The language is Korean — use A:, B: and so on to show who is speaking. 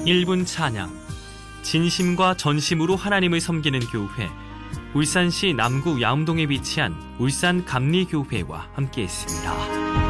A: 1분 찬양, 진심과 전심으로 하나님을 섬기는 교회, 울산시 남구 야움동에 위치한 울산감리교회와 함께했습니다.